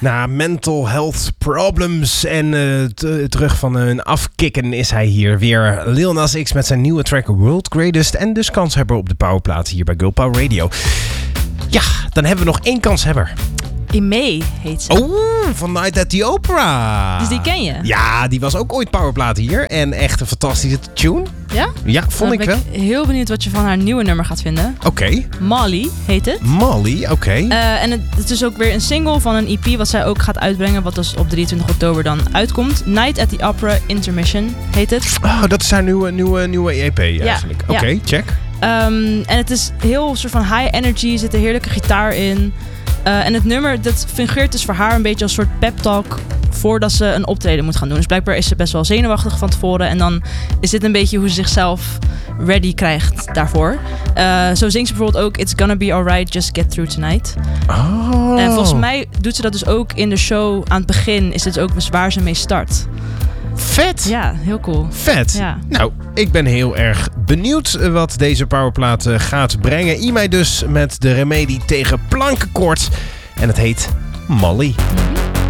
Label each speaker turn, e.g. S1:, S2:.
S1: Na mental health problems en terug van een afkicken is hij hier weer. Lil Nas X met zijn nieuwe track World Greatest. En dus kanshebber op de Powerplaat hier bij Girl Power Radio. Ja, dan hebben we nog 1 kanshebber.
S2: Imee heet ze.
S1: Oh, van Night at the Opera.
S2: Dus die ken je?
S1: Ja, die was ook ooit Powerplaat hier. En echt een fantastische tune.
S2: Ja?
S1: Ja, vond ik wel.
S2: Ik ben heel benieuwd wat je van haar nieuwe nummer gaat vinden.
S1: Oké.
S2: Molly heet het.
S1: Molly, oké.
S2: En het is ook weer een single van een EP wat zij ook gaat uitbrengen. Wat dus op 23 oktober dan uitkomt. Night at the Opera Intermission heet het.
S1: Oh, dat is haar nieuwe EP eigenlijk.
S2: Ja,
S1: Oké, check.
S2: En het is heel soort van high energy. Er zit een heerlijke gitaar in. En het nummer, dat fungeert dus voor haar een beetje als een soort pep talk voordat ze een optreden moet gaan doen. Dus blijkbaar is ze best wel zenuwachtig van tevoren. En dan is dit een beetje hoe ze zichzelf ready krijgt daarvoor. Zo zingt ze bijvoorbeeld ook It's gonna be alright, just get through tonight.
S1: Oh.
S2: En volgens mij doet ze dat dus ook in de show aan het begin. Is dit ook waar ze mee start.
S1: Vet!
S2: Ja, heel cool.
S1: Vet!
S2: Ja.
S1: Nou, ik ben heel erg benieuwd wat deze Powerplaat gaat brengen. E-mij dus met de remedie tegen plankenkoorts. En het heet Molly.